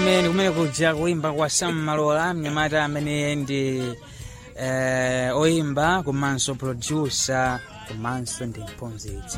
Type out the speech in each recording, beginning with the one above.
Amen. Kumene kuja kuimba kwa Sam Malola, mnyamata amene ndi oimba komanso producer komanso ndi mphunzitsi.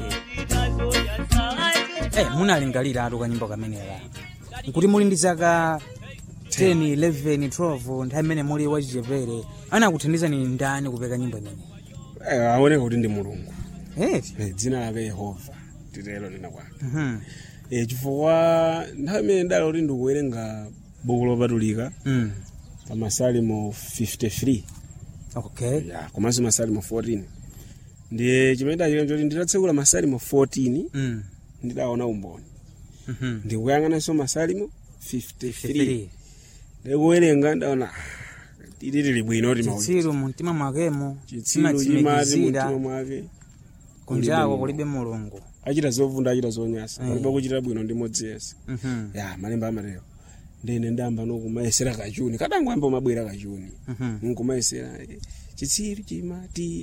Munalingalira atu kanyimbo kamenera. Nkuti muli ndi zaka 10, 11, 12 nthawi imene muli wachichepere anakuthandiza ni ndani kupeka nyimbo imene? Aoneka kuti ndi Mulungu. Dzina lake Yehova titelo lina kwake. Chifukwa nthawi imene ndali kuti ndikuwerenga buku lopatulika pa Masalimo 53. Okay. Komanso Masalimo 14. Ndiye chimene ndachita kuti nditatsekula Masalimo 14 ndidaona umboni. Ndikuyang'ananso Masalimo 53. Ndikuwerenga ndaona tili bwino kuti chitsiru mumtima mwakemo chimachimikizira mwake kunjako kulibe Mulungu. Achita zovunda achita zonyasa palibe kuchita bwino ndi modzi yese. Malemba amatero ndene ndamba nokumayesera kachuni kadangoyamba mabwera kachuni nkumayesera chitsiru chimati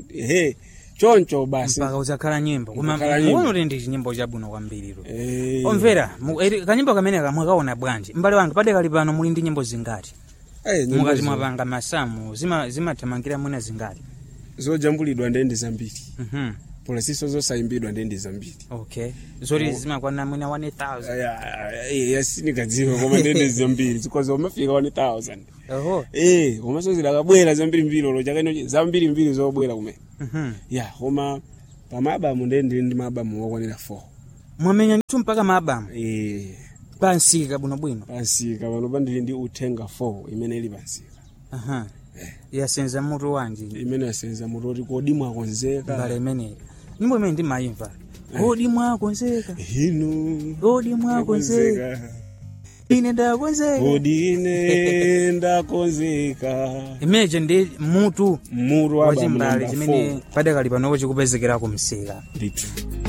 choncho basi mpaka uzakhala nyimbo koma muone kuti ndi nyimbo chabwino kwambiriro. Omvera kanyimbo kamene kamwakaona bwanji mbale wanga padekali pano muli ndi nyimbo zingati? Mukati mwapanga masamu zimathamangira mwina zingati? Zojambulidwa ndi zambiri. Polisiso zosaimbidwa ndi zambiri. Okay. Zori zimakwana mwina 1000. Yes nikadziwa koma ndi zambiri because umafika 1000. Komanso zidakabwera zambiri mbiri lo chakaino zambiri mbiri zobwera kumene. Koma pamabamu ndi mabamu okwanira 4. Mwamenya ndithu mpaka mabamu. Pansika bwino. Pansika pano pandili ndi uthenga 4 imene ili pansika. Yasenza mutu wanji. Imene yasenza mutu kuti kodi mwakonzeka. Mbale imene. Nyimbo imene ndimayimva. Kodi mwakonzeka. Kodi mwakonzeka. Ine ndakonzeka. Kodi ine ndakonzeka. Imene ndi mutu wa chimbali chimene padakali pano chikupezekera kumsika. Ndithu.